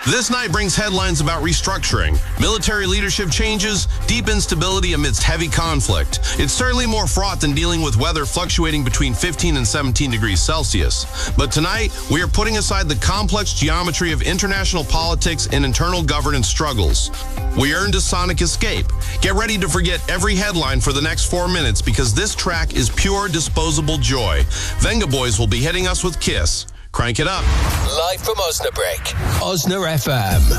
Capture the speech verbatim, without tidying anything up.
This night brings headlines about restructuring, military leadership changes, deep instability amidst heavy conflict. It's certainly more fraught than dealing with weather fluctuating between fifteen and seventeen degrees Celsius. But tonight, we are putting aside the complex geometry of international politics and internal governance struggles. We earned a sonic escape. Get ready to forget every headline for the next four minutes because this track is pure disposable joy. Venga Boys will be hitting us with Kiss. Crank it up. Live from Osnabrück. Osna F M.